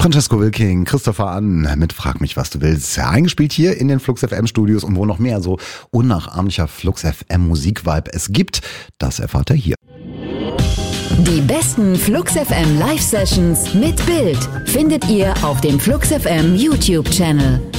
Francesco Wilking, Christopher An mit Frag mich, was du willst. Eingespielt hier in den Flux FM Studios und wo noch mehr so unnachahmlicher Flux FM Musikvibe es gibt, das erfahrt ihr hier. Die besten Flux FM Live Sessions mit Bild findet ihr auf dem Flux FM YouTube Channel.